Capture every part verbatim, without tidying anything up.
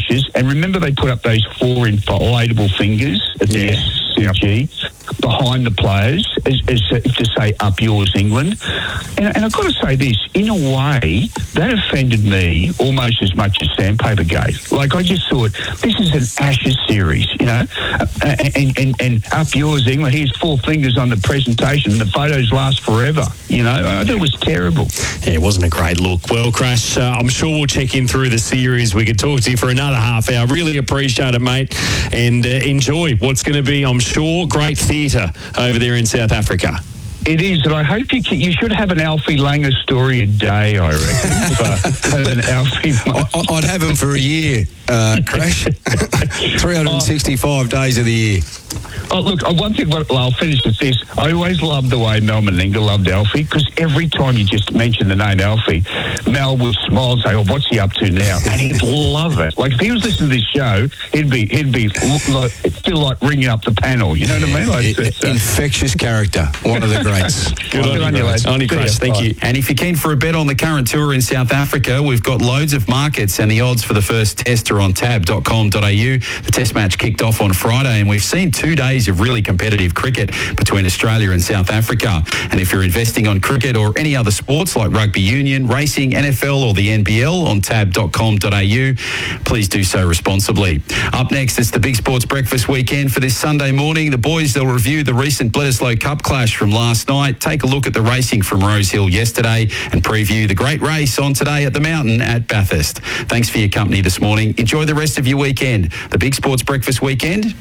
finishes. And remember, they put up those four inflatable fingers at the S C G behind the players as, as to say, up yours, England. And, and I've got to say this, in a way, that offended me almost as much as Sandpaper Gate. Like, I just thought, this is an Ashes series, you know, and, and, and up yours, England, here's four fingers on the presentation, the photos last forever, you know. I thought it was terrible. Yeah, it wasn't a great look. Well, Crash, uh, I'm sure we'll check in through the series. We could talk to you for another half hour. Really appreciate it, mate, and uh, enjoy what's going to be, I'm sure, great theatre over there in South Africa. It is, and I hope you can, you should have an Alfie Langer story a day, I reckon. for an Alfie I, I'd have him for a year, uh, Crash. three hundred sixty-five oh. days of the year. Oh, look, one thing, well, I'll finish with this. I always loved the way Mel Meninga loved Alfie, because every time you just mention the name Alfie, Mel would smile and say, oh, what's he up to now? And he'd love it. Like, if he was listening to this show, he'd be he'd be like, feel like ringing up the panel, you know what I mean? Like, it, it's, uh, infectious character, one of the greats. Good on, on you, lads. On you, Crash. Thank Bye. you. And if you're keen for a bet on the current tour in South Africa, we've got loads of markets, and the odds for the first test are on tab dot com dot a u. The test match kicked off on Friday, and we've seen two days of really competitive cricket between Australia and South Africa. And if you're investing on cricket or any other sports like rugby union, racing, N F L or the N B L on tab dot com dot a u, please do so responsibly. Up next, it's the Big Sports Breakfast weekend for this Sunday morning. The boys, they'll review the recent Bledisloe Cup clash from last night, take a look at the racing from Rose Hill yesterday, and preview the great race on today at the Mountain at Bathurst. Thanks for your company this morning. Enjoy the rest of your weekend. The Big Sports Breakfast weekend.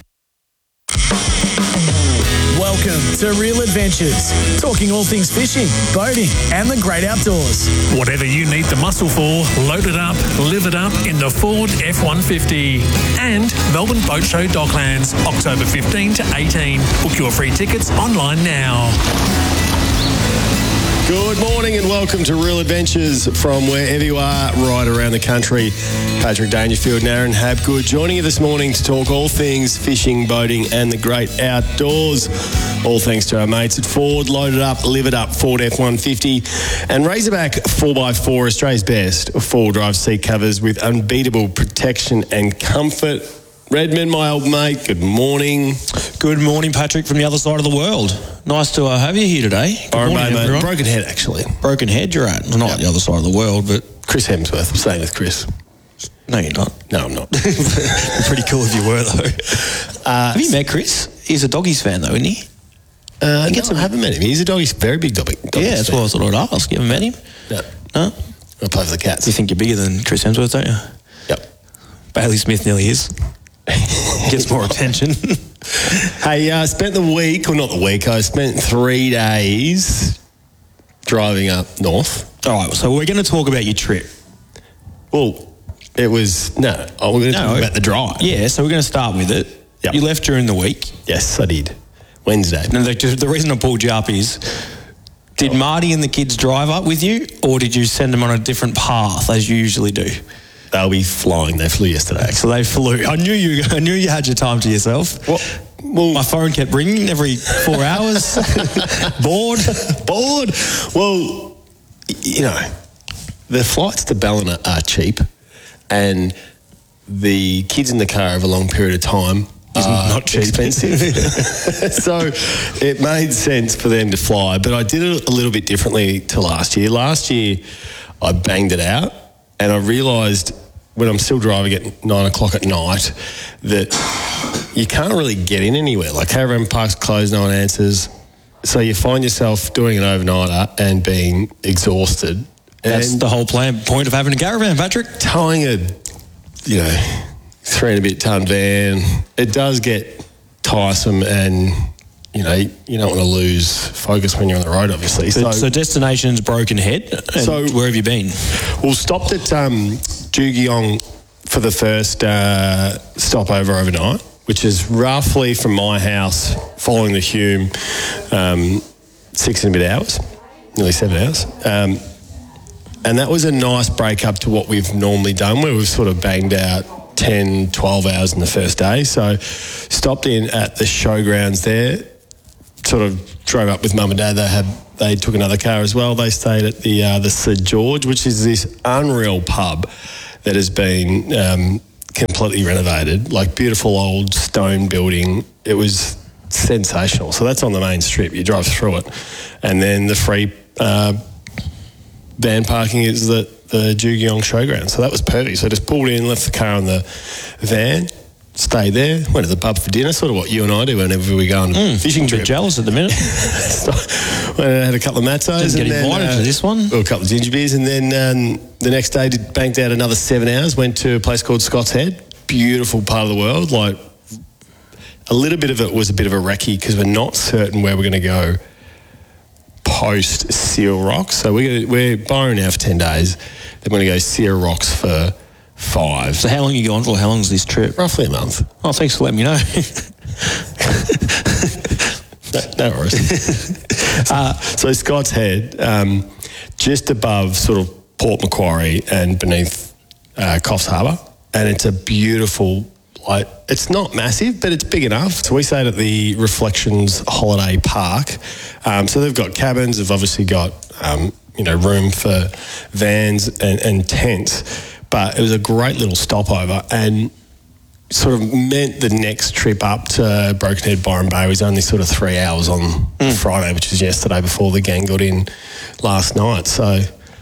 Welcome to Real Adventures, talking all things fishing, boating and the great outdoors. Whatever you need the muscle for, load it up, live it up in the Ford F one fifty. And Melbourne Boat Show Docklands, October fifteenth to eighteenth. Book your free tickets online now. Good morning and welcome to Real Adventures from wherever you are right around the country. Patrick Dangerfield and Aaron Habgood joining you this morning to talk all things fishing, boating and the great outdoors. All thanks to our mates at Ford. Load it up, live it up, Ford F one fifty. And Razorback four by four, Australia's best four-wheel drive seat covers with unbeatable protection and comfort. Redmond, my old mate, good morning. Good morning, Patrick, from the other side of the world. Nice to uh, have you here today. Good All right, morning, mate, everyone. Broken Head, actually. Broken Head you're at. Not Yep. the other side of the world, but... Chris Hemsworth. I'm staying with Chris. No, you're not. No, I'm not. Pretty cool if you were, though. Uh, have you met Chris? He's a Doggies fan, though, isn't he? Uh, he no, gets I haven't met him. He's a doggies, very big doggy. Yeah, that's what I thought I'd ask. You haven't met him? No. No? I play for the Cats. You think you're bigger than Chris Hemsworth, don't you? Yep. Bailey Smith nearly is. Gets more attention. Hey, I uh, spent the week, or not the week, I spent three days driving up north. All right, so we're going to talk about your trip. Well, it was, no, oh, we're going to No, talk about the drive. Yeah, so we're going to start with it. Yep. You left during the week. Yes, I did. Wednesday. And the, the reason I pulled you up is, did Marty and the kids drive up with you, or did you send them on a different path as you usually do? They'll be flying. They flew yesterday. So they flew. I knew you. I knew you had your time to yourself. Well, well my phone kept ringing every four hours. Bored. Bored. Well, you know, the flights to Ballina are cheap, and the kids in the car over a long period of time is not cheap. Expensive. So it made sense for them to fly, but I did it a little bit differently to last year. Last year, I banged it out, and I realised when I'm still driving at nine o'clock at night that you can't really get in anywhere. Like caravan parks closed, no one answers. So you find yourself doing an overnighter and being exhausted. That's and the whole plan, point of having a caravan, Patrick. Towing a, you know, three and a bit ton van, it does get tiresome, and you know, you don't want to lose focus when you're on the road, obviously. So, So, so destination's Broken Head. And So- where have you been? we'll stopped at um, Jugiong for the first uh, stopover overnight, which is roughly from my house, following the Hume, um, six and a bit hours, nearly seven hours. Um, and that was a nice break up to what we've normally done, where we've sort of banged out ten, twelve hours in the first day. So stopped in at the showgrounds there, sort of drove up with mum and dad. They had they took another car as well. They stayed at the uh, the Sir George, which is this unreal pub that has been um, completely renovated, like beautiful old stone building. It was sensational. So that's on the main strip. You drive through it. And then the free uh, van parking is the, the Jugiong Showground. So that was perfect. So I just pulled in, left the car in the van, stayed there, went to the pub for dinner, sort of what you and I do whenever we go on a Mm, fishing I'm a trip. bit jealous at the minute. So, went and had a couple of matzos. Didn't get and then, invited uh, to this one. well, a couple of ginger beers. And then um, the next day, did, banked out another seven hours, went to a place called Scott's Head. Beautiful part of the world. Like, a little bit of it was a bit of a recce because we're not certain where we're going to go post Seal Rocks. So we're, gonna, we're borrowing now for ten days. Then we're going to go Seal Rocks for five. So how long are you going for? How long is this trip? Roughly a month. Oh, thanks for letting me know. No, no worries. uh, so Scott's Head, um, just above sort of Port Macquarie and beneath uh, Coffs Harbour. And it's a beautiful, like, it's not massive, but it's big enough. So we stayed at the Reflections Holiday Park. Um, so they've got cabins, they've obviously got, um, you know, room for vans and, and tents. But it was a great little stopover and sort of meant the next trip up to Broken Head Byron Bay was only sort of three hours on mm. Friday, which was yesterday before the gang got in last night. So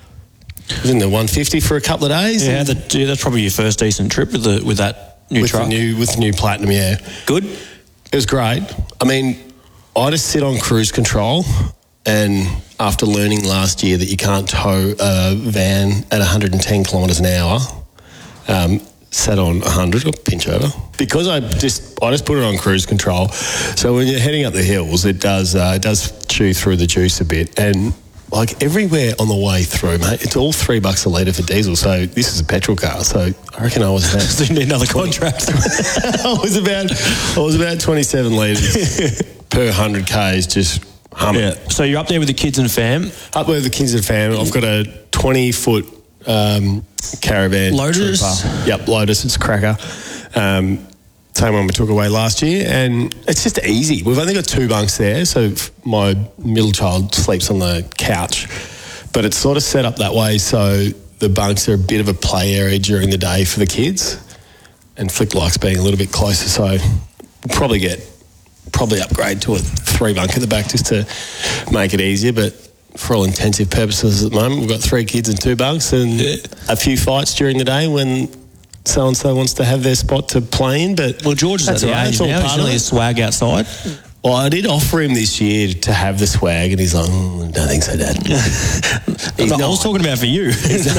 it was in the one fifty for a couple of days. Yeah, that, yeah, that's probably your first decent trip with the with that new with truck. The new, with the new Platinum, yeah. Good? It was great. I mean, I just sit on cruise control, and after learning last year that you can't tow a van at one hundred ten kilometres an hour, um, sat on one hundred or pinch over. Because I just I just put it on cruise control. So when you're heading up the hills, it does uh, it does chew through the juice a bit. And like everywhere on the way through, mate, it's all three bucks a litre for diesel. So this is a petrol car. So I reckon I was about So you need another contract. I was about I was about twenty-seven litres per one hundred Ks just humming. Yeah. So you're up there with the kids and fam. Up with the kids and fam. I've got a twenty foot um, caravan. Lotus? Trooper. Yep, Lotus. It's a cracker. Um, same one we took away last year, and it's just easy. We've only got two bunks there, so my middle child sleeps on the couch, but it's sort of set up that way so the bunks are a bit of a play area during the day for the kids, and Flick likes being a little bit closer, so we'll probably get probably upgrade to a three bunk at the back just to make it easier, but for all intensive purposes at the moment, we've got three kids and two bunks and yeah. a few fights during the day when so-and-so wants to have their spot to play in, but well, George is at the age now, he's only a swag outside. Well, I did offer him this year to have the swag, and he's like, mm, "Don't think so, Dad." He's I was talking about for you.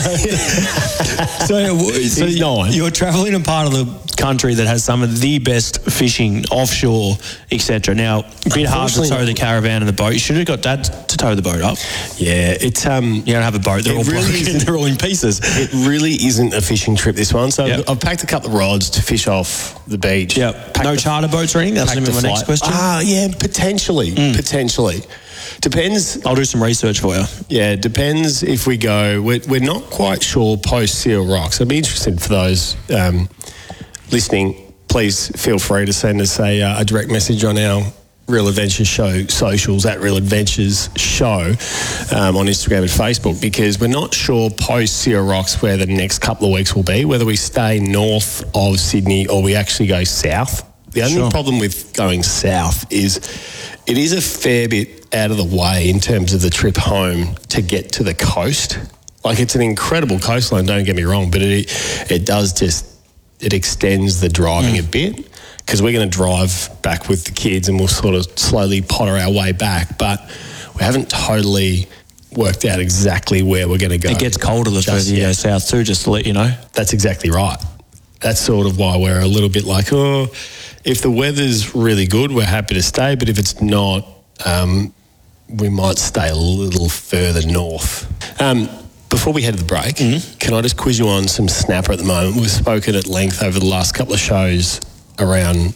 so, so nine. You're travelling in a part of the country that has some of the best fishing offshore, et cetera. Now, a bit hard to tow the caravan and the boat. You should have got Dad to tow the boat up. Yeah, it's um. You don't have a boat; they're all really broken. They're all in pieces. It really isn't a fishing trip. This one, so yep. I've, I've packed a couple of rods to fish off the beach. Yeah, no the, charter boats or anything. That's going to be my next question. Ah, yeah, potentially, mm. potentially. Depends. I'll do some research for you. Yeah, depends if we go. We're, we're not quite sure post Seal Rocks. I'd be interested for those um, listening. Please feel free to send us a, uh, a direct message on our Real Adventures Show socials at Real Adventures Show um, on Instagram and Facebook, because we're not sure post Seal Rocks where the next couple of weeks will be, whether we stay north of Sydney or we actually go south. The only sure. problem with going south is it is a fair bit out of the way in terms of the trip home to get to the coast. Like, it's an incredible coastline, don't get me wrong, but it it does just, it extends the driving mm. a bit, because we're going to drive back with the kids and we'll sort of slowly potter our way back, but we haven't totally worked out exactly where we're going to go. It gets colder the further you go south too, just to let you know. That's exactly right. That's sort of why we're a little bit like, oh, if the weather's really good, we're happy to stay, but if it's not, um, we might stay a little further north. Um, before we head to the break, mm-hmm. can I just quiz you on some snapper at the moment? We've spoken at length over the last couple of shows around,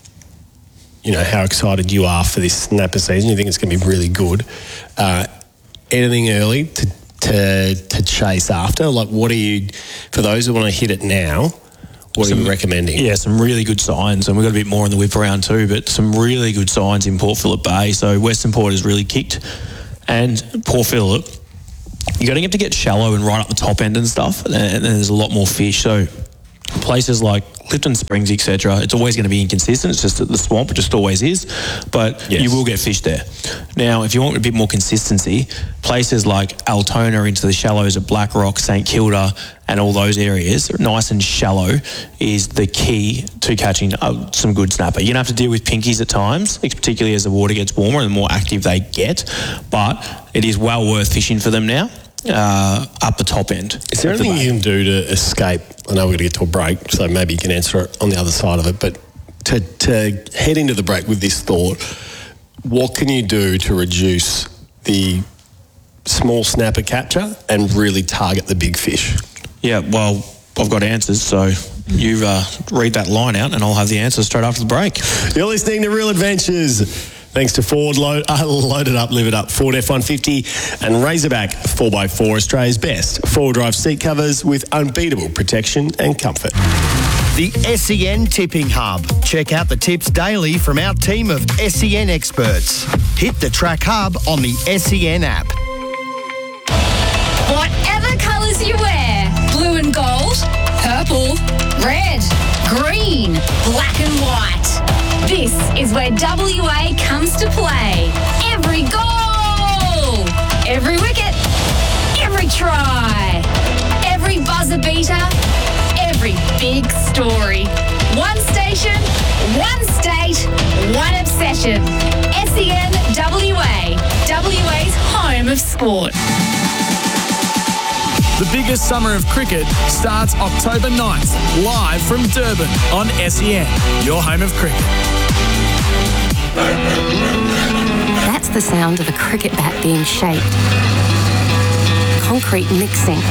you know, how excited you are for this snapper season. You think it's going to be really good. Uh, anything early to, to to chase after? Like, what are you, for those who want to hit it now, what some, are you recommending? Yeah, some really good signs, and we've got a bit more in the whip around too, but some really good signs in Port Phillip Bay. So Western Port has really kicked, and Port Phillip, you're going to have to get shallow and right up the top end and stuff, and, and there's a lot more fish. So places like Clifton Springs, et cetera, it's always going to be inconsistent. It's just that the swamp, it just always is. But Yes. you will get fish there. Now, if you want a bit more consistency, places like Altona into the shallows of Black Rock, St Kilda, and all those areas, nice and shallow, is the key to catching uh, some good snapper. You're going to have to deal with pinkies at times, particularly as the water gets warmer and the more active they get. But it is well worth fishing for them now. Uh, up the top end. Is there anything you can do to escape? I know we're going to get to a break, so maybe you can answer it on the other side of it. But to, to head into the break with this thought, what can you do to reduce the small snapper capture and really target the big fish? Yeah, well, I've got answers, so you uh, read that line out and I'll have the answers straight after the break. You're listening to Real Adventures. Thanks to Ford, load, uh, Loaded Up, Live It Up, Ford F one fifty and Razorback four by four, Australia's best four-wheel drive seat covers with unbeatable protection and comfort. The S E N Tipping Hub. Check out the tips daily from our team of S E N experts. Hit the Track Hub on the S E N app. Whatever colours you wear, blue and gold, purple, red, green, black and white. This is where W A comes to play. Every goal, every wicket, every try, every buzzer beater, every big story. One station, one state, one obsession. S E N W A, W A's home of sport. The biggest summer of cricket starts October ninth, live from Durban on S E N, your home of cricket. That's the sound of a cricket bat being shaped. Concrete mixing.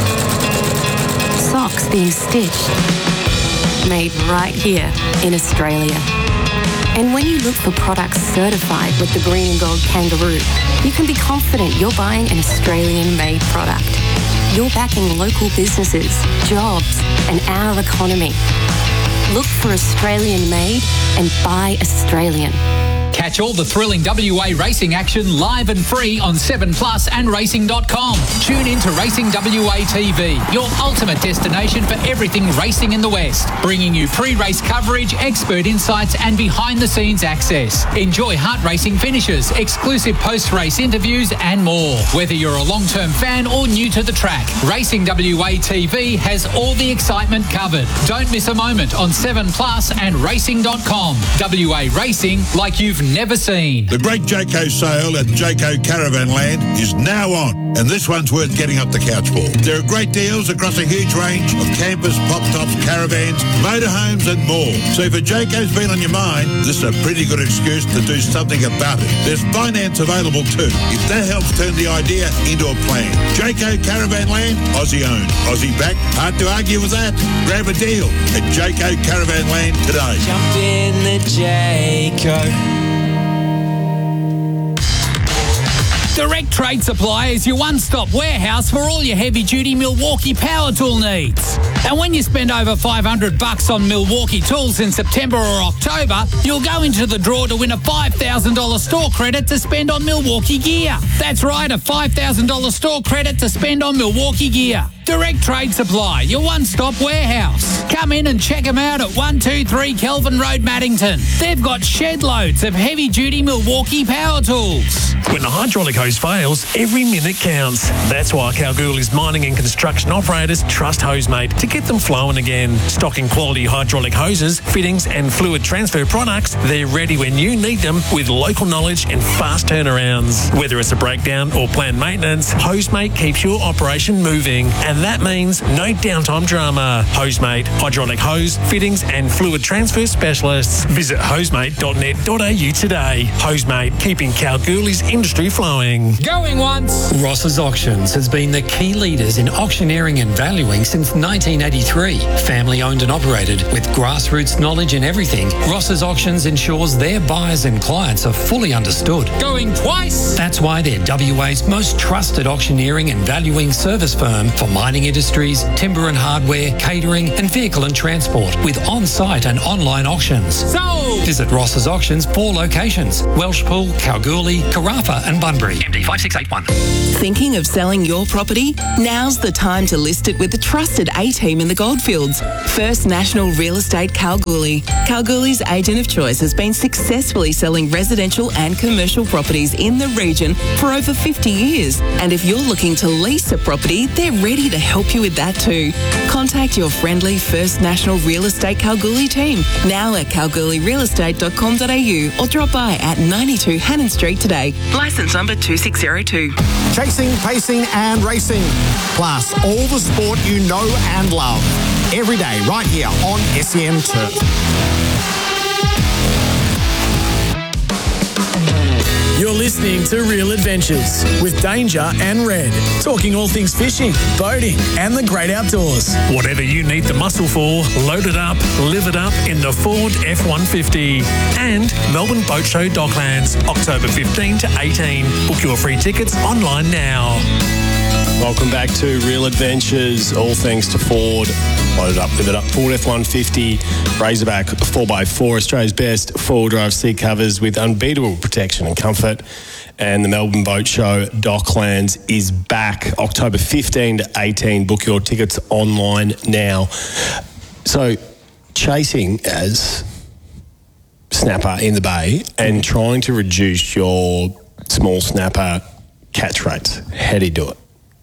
Socks being stitched. Made right here in Australia. And when you look for products certified with the green and gold kangaroo, you can be confident you're buying an Australian-made product. You're backing local businesses, jobs, and our economy. Look for Australian-made and buy Australian. Catch all the thrilling W A racing action live and free on seven plus and racing dot com. Tune in to Racing W A T V, your ultimate destination for everything racing in the West. Bringing you pre-race coverage, expert insights and behind-the-scenes access. Enjoy heart racing finishes, exclusive post-race interviews and more. Whether you're a long-term fan or new to the track, Racing W A T V has all the excitement covered. Don't miss a moment on seven plus and racing dot com. W A Racing like you've never seen. The great Jayco sale at Jayco Caravan Land is now on, and this one's worth getting up the couch for. There are great deals across a huge range of campers, pop-tops, caravans, motorhomes and more. So if a Jayco's been on your mind, this is a pretty good excuse to do something about it. There's finance available too, if that helps turn the idea into a plan. Jayco Caravan Land, Aussie owned, Aussie backed. Hard to argue with that. Grab a deal at Jayco Caravan Land today. Jump in the Jayco. Direct Trade Supply is your one-stop warehouse for all your heavy-duty Milwaukee power tool needs. And when you spend over five hundred bucks on Milwaukee tools in September or October, you'll go into the draw to win a five thousand dollars store credit to spend on Milwaukee gear. That's right, a five thousand dollars store credit to spend on Milwaukee gear. Direct Trade Supply, your one-stop warehouse. Come in and check them out at one two three Kelvin Road, Maddington. They've got shed loads of heavy-duty Milwaukee power tools. When the hydraulic hose fails, every minute counts. That's why Kalgoorlie's mining and construction operators trust Hosemate to get them flowing again. Stocking quality hydraulic hoses, fittings and fluid transfer products, they're ready when you need them with local knowledge and fast turnarounds. Whether it's a breakdown or planned maintenance, Hosemate keeps your operation moving. And that means no downtime drama. Hosemate, hydraulic hose, fittings and fluid transfer specialists. Visit hosemate dot net dot a u today. Hosemate, keeping Kalgoorlie's industry flowing. Going once. Ross's Auctions has been the key leaders in auctioneering and valuing since nineteen eighty-three. Family owned and operated with grassroots knowledge in everything, Ross's Auctions ensures their buyers and clients are fully understood. Going twice. That's why they're W A's most trusted auctioneering and valuing service firm for mining industries, timber and hardware, catering and vehicle and transport with on-site and online auctions. Sold! Visit Ross's Auctions, four locations, Welshpool, Kalgoorlie, Carafa and Bunbury. M D five six eight one. Thinking of selling your property? Now's the time to list it with the trusted A-team in the Goldfields. First National Real Estate Kalgoorlie. Kalgoorlie's agent of choice has been successfully selling residential and commercial properties in the region for over fifty years. And if you're looking to lease a property, they're ready to help you with that too. Contact your friendly First National Real Estate Kalgoorlie team now at kalgoorlie real estate dot com dot a u or drop by at ninety-two Hannon Street today. Licence number two six zero two. Chasing, pacing and racing. Plus all the sport you know and love. Every day right here on S E N Turf. You're listening to Real Adventures with Danger and Red, talking all things fishing, boating and the great outdoors. Whatever you need the muscle for, load it up, live it up in the Ford F one fifty. And Melbourne Boat Show Docklands, October fifteenth to eighteenth. Book your free tickets online now. Welcome back to Real Adventures, all thanks to Ford. Load it up, live it up. Ford F one fifty, Razorback four by four, Australia's best four-wheel drive seat covers with unbeatable protection and comfort. And the Melbourne Boat Show Docklands is back October fifteenth to eighteenth. Book your tickets online now. So, chasing as snapper in the bay and trying to reduce your small snapper catch rates. How do you do it?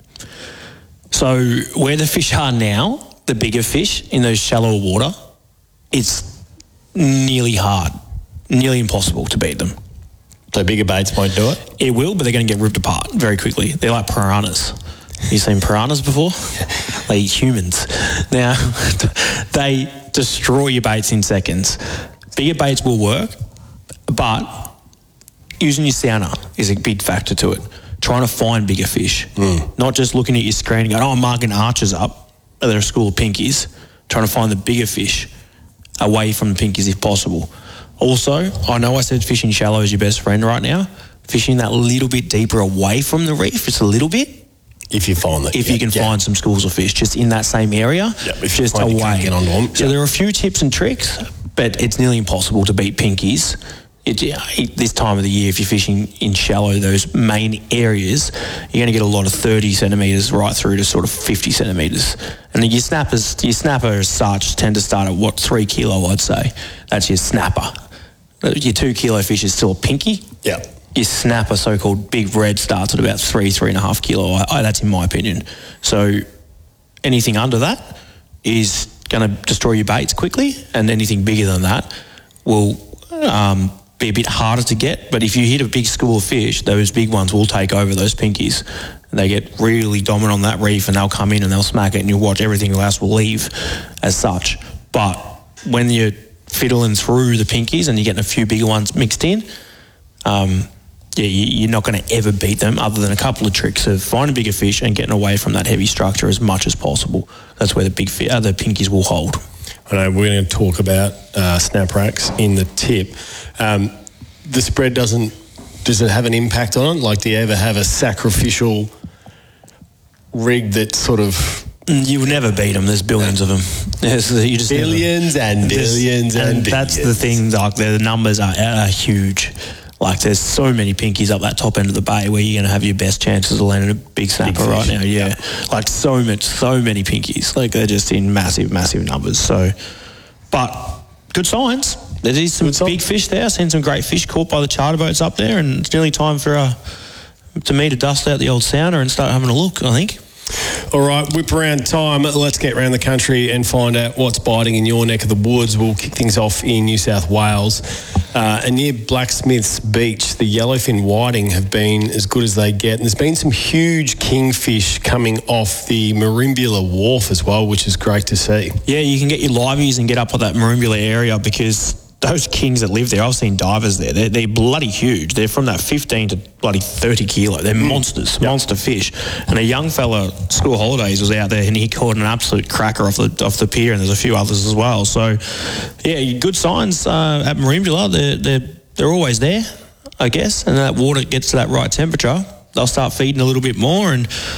So where the fish are now, the bigger fish in those shallower water, it's nearly hard, nearly impossible to beat them. So bigger baits won't do it? It will, but they're going to get ripped apart very quickly. They're like piranhas. You seen piranhas before? They eat humans. Now, they destroy your baits in seconds. Bigger baits will work, but using your sounder is a big factor to it. Trying to find bigger fish, mm. not just looking at your screen and going, oh, I'm marking arches up. They're a school of pinkies. Trying to find the bigger fish away from the pinkies if possible. Also, I know I said fishing shallow is your best friend right now. Fishing that little bit deeper away from the reef, just a little bit. If you find that. If yeah, you can yeah. find some schools of fish just in that same area, yeah, if just you away. You get onto them. So yeah. there are a few tips and tricks, but it's nearly impossible to beat pinkies. It, it, this time of the year, if you're fishing in shallow, those main areas, you're going to get a lot of thirty centimetres right through to sort of fifty centimetres. And your snappers, your snapper as such tend to start at what, three kilo, I'd say. That's your snapper. Your two kilo fish is still a pinky. Yeah. Your snapper, so-called big red, starts at about three, three and a half kilo. I, I, that's in my opinion. So anything under that is going to destroy your baits quickly, and anything bigger than that will um, be a bit harder to get. But if you hit a big school of fish, those big ones will take over those pinkies. And they get really dominant on that reef, and they'll come in and they'll smack it, and you'll watch everything else will leave as such. But when you're fiddling through the pinkies and you're getting a few bigger ones mixed in, um, yeah, you're not going to ever beat them, other than a couple of tricks of finding bigger fish and getting away from that heavy structure as much as possible. That's where the big fi- uh, the pinkies will hold. I know we're going to talk about uh, snap racks in the tip. Um, the spread doesn't, does it have an impact on it? Like, do you ever have a sacrificial rig that sort of... You would never beat them. There's billions of them. There's, you just billions never, and billions and, and that's billions. the thing. Like, the numbers are, are huge. Like, there's so many pinkies up that top end of the bay where you're going to have your best chances of landing a big snapper big right now. Yeah. Yep. Like, so much, so many pinkies. Like, they're just in massive, massive numbers. So, but good signs. There is some good big fish there. I've seen some great fish caught by the charter boats up there, and it's nearly time for uh, to me to dust out the old sounder and start having a look, I think. All right, whip around time. Let's get around the country and find out what's biting in your neck of the woods. We'll kick things off in New South Wales. Uh, and near Blacksmiths Beach, the yellowfin whiting have been as good as they get. And there's been some huge kingfish coming off the Merimbula Wharf as well, which is great to see. Yeah, you can get your liveys and get up on that Merimbula area, because those kings that live there, I've seen divers there. They're, they're bloody huge. They're from that fifteen to bloody thirty kilo. They're mm. monsters, yep. monster fish. And a young fella, school holidays, was out there and he caught an absolute cracker off the off the pier, and there's a few others as well. So, yeah, good signs uh, at Merimbula. They're, they're, they're always there, I guess. And that water gets to that right temperature, they'll start feeding a little bit more. And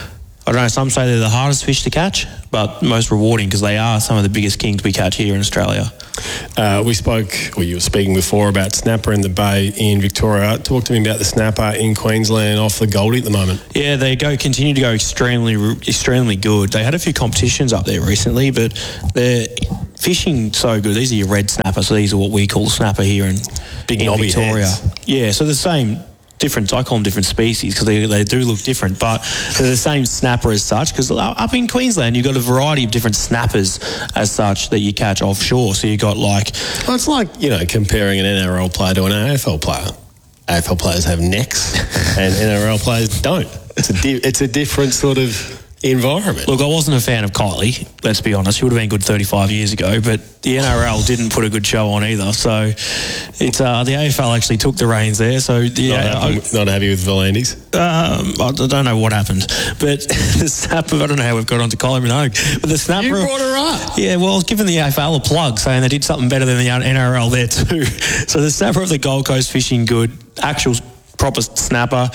I don't know, some say they're the hardest fish to catch, but most rewarding because they are some of the biggest kings we catch here in Australia. Uh, we spoke, well, you were speaking before about snapper in the bay in Victoria. Talk to me about the snapper in Queensland off the Goldie at the moment. Yeah, they go continue to go extremely, extremely good. They had a few competitions up there recently, but they're fishing so good. These are your red snapper, so these are what we call snapper here in, Big in knobby Victoria. heads. Yeah, so the same. Different, I call them different species because they, they do look different, but they're the same snapper as such because up in Queensland you've got a variety of different snappers as such that you catch offshore. So you've got like... Well, it's like, you know, comparing an N R L player to an A F L player. A F L players have necks and N R L players don't. It's a, di- it's a different sort of environment. Look, I wasn't a fan of Kylie, let's be honest. She would have been good thirty-five years ago, but the N R L didn't put a good show on either. So it's uh, the A F L actually took the reins there. So the, not, uh, happy, I, not happy with Volandis? Um, I don't know what happened, but the snapper, I don't know how we've got onto Kylie Minogue, but the snapper... You brought her up. Yeah, well, I was giving the A F L a plug saying they did something better than the N R L there too. So the snapper of the Gold Coast fishing good, actual proper snapper,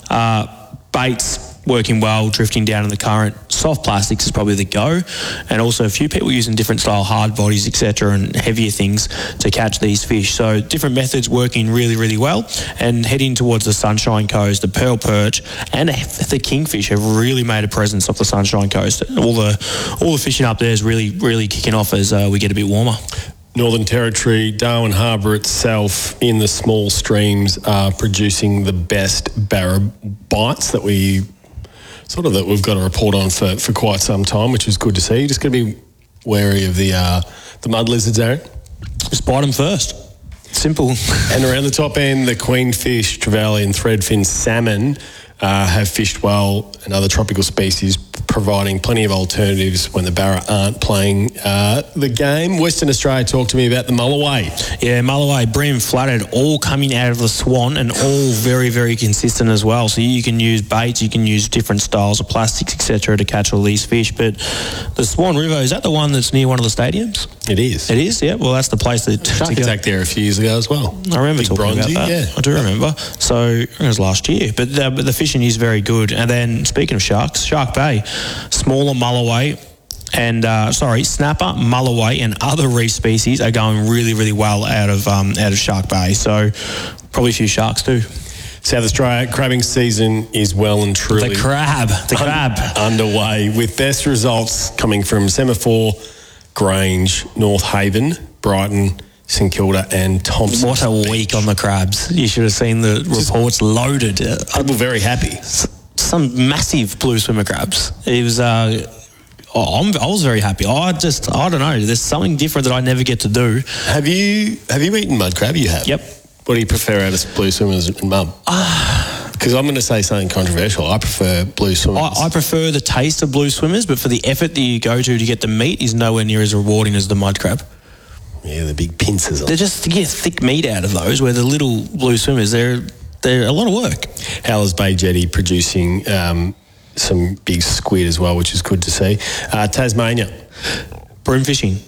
uh, baits working well, drifting down in the current. Soft plastics is probably the go, and also a few people using different style hard bodies, et cetera, and heavier things to catch these fish. So different methods working really, really well. And heading towards the Sunshine Coast, the pearl perch and the kingfish have really made a presence off the Sunshine Coast. All the all the fishing up there is really, really kicking off as uh, we get a bit warmer. Northern Territory, Darwin Harbour itself, in the small streams, are producing the best barra bites that we sort of that we've got a report on for, for quite some time, which is good to see. Just got to be wary of the uh, the mud lizards, Aaron. Just bite them first. Simple. And around the top end, the queenfish, trevally and threadfin salmon uh, have fished well, and other tropical species providing plenty of alternatives when the barra aren't playing uh, the game. Western Australia, talk to me about the Mulloway. Yeah, Mulloway, bream, flathead, all coming out of the Swan and all very, very consistent as well. So you can use baits, you can use different styles of plastics, et cetera, to catch all these fish. But the Swan River, is that the one that's near one of the stadiums? It is. It is, yeah. Well, that's the place that... Shark Attack there a few years ago as well. I remember Big talking bronzy, about that. Yeah. I do remember. So I think it was last year. But the, but the fishing is very good. And then speaking of sharks, Shark Bay, smaller Mulloway and uh, sorry, snapper, Mulloway, and other reef species are going really, really well out of um, out of Shark Bay. So probably a few sharks too. South Australia crabbing season is well and truly the crab, the crab un- underway with best results coming from Semaphore, Grange, North Haven, Brighton, St Kilda and Thompson. What a week on the crabs. You should have seen the reports loaded. People very happy. Some massive blue swimmer crabs. It was... Uh, oh, I'm, I was very happy. I just... I don't know. There's something different that I never get to do. Have you Have you eaten mud crab? You have? Yep. What do you prefer out of blue swimmers and mud? Because I'm going to say something controversial. I prefer blue swimmers. I, I prefer the taste of blue swimmers, but for the effort that you go to to get the meat is nowhere near as rewarding as the mud crab. Yeah, the big pincers. They're just to get thick meat out of those, where the little blue swimmers, they're they're a lot of work. Howlers Bay Jetty producing um, some big squid as well, which is good to see. Uh, Tasmania. Broom fishing.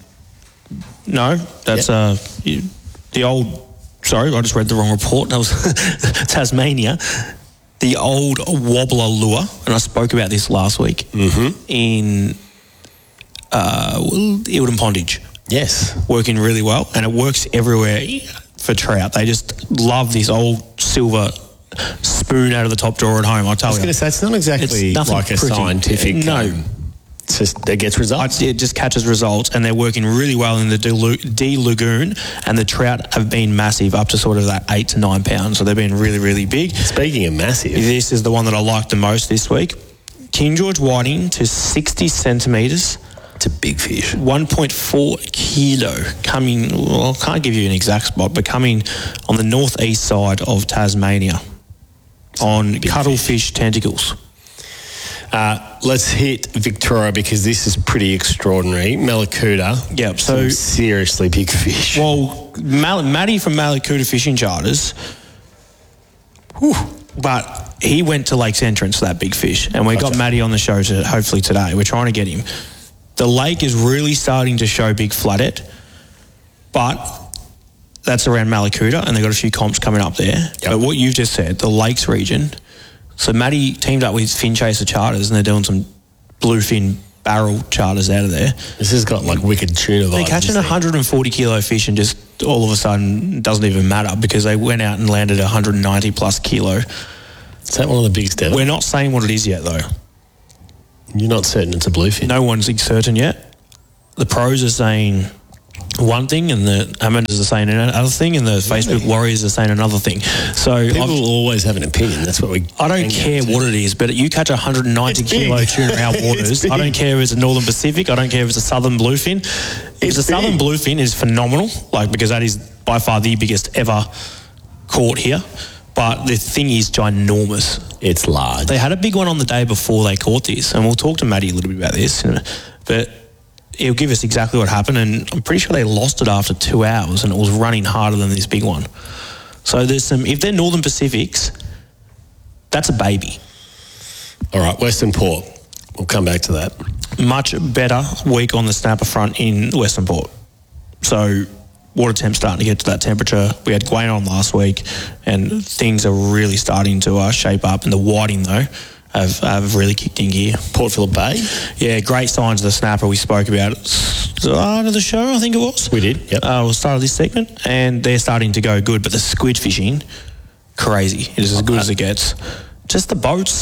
No, that's yep. uh, you, the old... Sorry, I just read the wrong report. That was Tasmania. The old wobbler lure, and I spoke about this last week, mm-hmm. in uh, Eildon Pondage. Yes. Working really well, and it works everywhere for trout. They just love this old silver spoon out of the top drawer at home, I tell you. I was going to say, it's not exactly it's like a pretty. scientific... No. Um, It's just, it gets results. It just catches results, and they're working really well in the D Lagoon, and the trout have been massive, up to sort of that eight to nine pounds. So they've been really, really big. Speaking of massive, this is the one that I like the most this week. King George whiting to sixty centimetres. It's a big fish. one point four kilo coming. Well, I can't give you an exact spot, but coming on the northeast side of Tasmania on cuttlefish tentacles. Uh, let's hit Victoria because this is pretty extraordinary. Malakuta. Yep. So seriously big fish. Well, Mal- Matty from Malakuta Fishing Charters, whew, but he went to Lake's Entrance for that big fish, and we gotcha. got Matty on the show to, hopefully today. We're trying to get him. The lake is really starting to show big flathead, but that's around Malakuta, and they've got a few comps coming up there. Yep. But what you've just said, the Lakes region. So Matty teamed up with Finchaser Charters, and they're doing some bluefin barrel charters out of there. This has got like wicked tuna vibes. They're catching one hundred forty kilo fish and just all of a sudden it doesn't even matter because they went out and landed one hundred ninety plus kilo. Is that one of the biggest ever? We're not saying what it is yet though. You're not certain it's a bluefin? No one's certain yet. The pros are saying one thing and the amateurs are saying another thing and the Facebook warriors are saying another thing. So people I've, will always have an opinion. That's what we. I don't care what it is, but you catch a one hundred ninety kilo tuna in our waters. I don't care if it's a Northern Pacific. I don't care if it's a Southern Bluefin. If it's a Southern Bluefin, is phenomenal, like because that is by far the biggest ever caught here. But the thing is ginormous. It's large. They had a big one on the day before they caught this, and we'll talk to Matty a little bit about this, but he'll give us exactly what happened, and I'm pretty sure they lost it after two hours, and it was running harder than this big one. So there's some, if they're Northern Pacifics, that's a baby. All right, Western Port. We'll come back to that. Much better week on the snapper front in Western Port. So water temp starting to get to that temperature. We had Gwain on last week, and things are really starting to uh, shape up. And the whiting, though, have, have really kicked in gear. Port Phillip Bay? Yeah, great signs of the snapper. We spoke about it at the start of the show, I think it was. We did, yep. Uh, we'll start of this segment, and they're starting to go good. But the squid fishing, crazy. It is as good as it gets. Just the boats.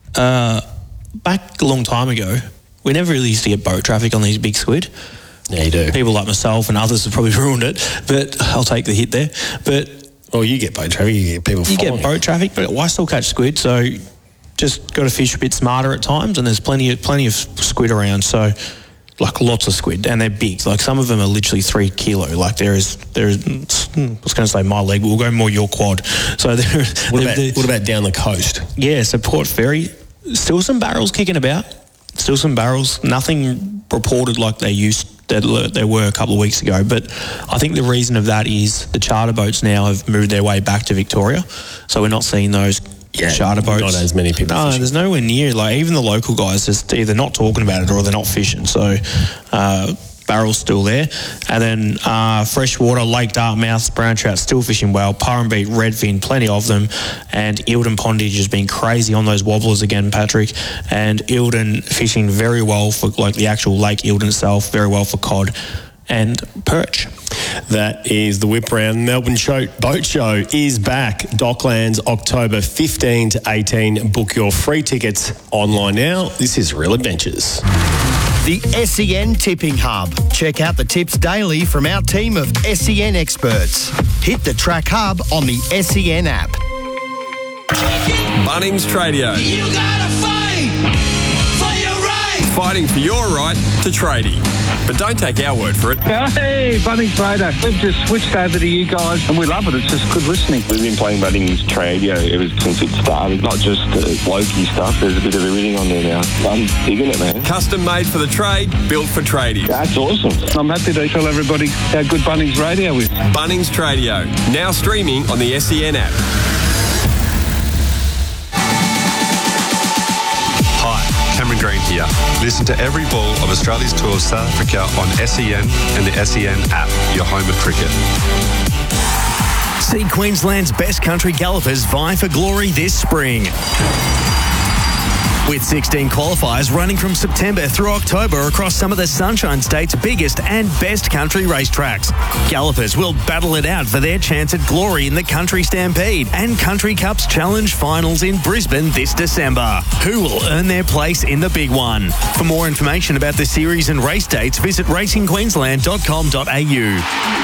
Uh, back a long time ago, we never really used to get boat traffic on these big squid. Yeah, you do. People like myself and others have probably ruined it, but I'll take the hit there. But well, you get boat traffic, you get people You following. get boat traffic, but I still catch squid, so just got to fish a bit smarter at times, and there's plenty of, plenty of squid around, so like lots of squid, and they're big. Like some of them are literally three kilo. Like there is, there is, I was going to say my leg, but we'll go more your quad. So there, what, about, what about down the coast? Yeah, so Port Fairy, still some barrels kicking about. Still some barrels. Nothing reported like they used that they were a couple of weeks ago. But I think the reason of that is the charter boats now have moved their way back to Victoria. So we're not seeing those yeah, charter boats. Not as many people No, fishing. there's nowhere near. Like even the local guys just either not talking about it or they're not fishing. So uh, barrels still there. And then uh, freshwater, Lake Dartmouth, brown trout still fishing well. Purrumbete, redfin, plenty of them. And Eildon Pondage has been crazy on those wobblers again, Patrick. And Eildon fishing very well for like the actual Lake Eildon itself, very well for cod and perch. That is the Whip Round. Melbourne Show, Boat Show is back. Docklands, October fifteenth to eighteenth. Book your free tickets online now. This is Real Adventures. The S E N Tipping Hub. Check out the tips daily from our team of S E N experts. Hit the Track Hub on the S E N app. Bunnings Tradio. You gotta fight for your right. Fighting for your right to tradie. But don't take our word for it. Hey, Bunnings Trader. We've just switched over to you guys and we love it. It's just good listening. We've been playing Bunnings Tradio ever since it started. Not just uh, blokey stuff. There's a bit of everything on there now. I'm digging it, man. Custom made for the trade, built for tradies. That's awesome. I'm happy to tell everybody how good Bunnings Radio is. Bunnings Tradio. Now streaming on the S E N app. Cameron Green here. Listen to every ball of Australia's Tour of South Africa on S E N and the S E N app, your home of cricket. See Queensland's best country gallopers vie for glory this spring. With sixteen qualifiers running from September through October across some of the Sunshine State's biggest and best country racetracks. Gallopers will battle it out for their chance at glory in the Country Stampede and Country Cups Challenge Finals in Brisbane this December. Who will earn their place in the big one? For more information about the series and race dates, visit racing queensland dot com dot a u.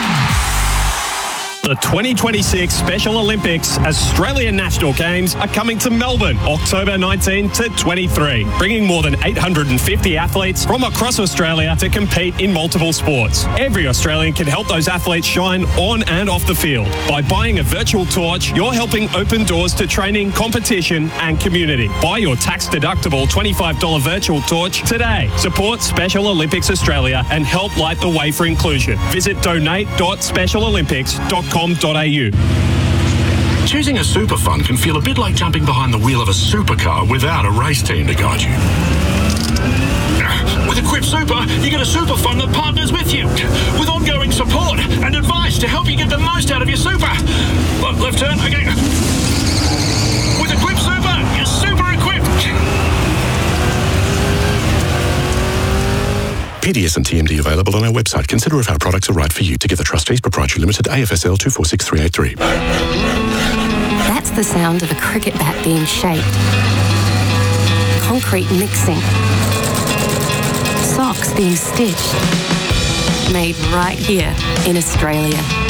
The twenty twenty-six Special Olympics Australian National Games are coming to Melbourne, October nineteenth to twenty-three, bringing more than eight hundred fifty athletes from across Australia to compete in multiple sports. Every Australian can help those athletes shine on and off the field. By buying a virtual torch, you're helping open doors to training, competition and community. Buy your tax-deductible twenty-five dollars virtual torch today. Support Special Olympics Australia and help light the way for inclusion. Visit donate dot special olympics dot com dot a u. Choosing a super fund can feel a bit like jumping behind the wheel of a supercar without a race team to guide you. With Equip Super, you get a super fund that partners with you, with ongoing support and advice to help you get the most out of your super. Look, left turn, okay. With Equip Super, you're super equipped. P D S and T M D available on our website. Consider if our products are right for you. Together Trustees Proprietary Limited, A F S L two four six three eight three. That's the sound of a cricket bat being shaped. Concrete mixing. Socks being stitched. Made right here in Australia.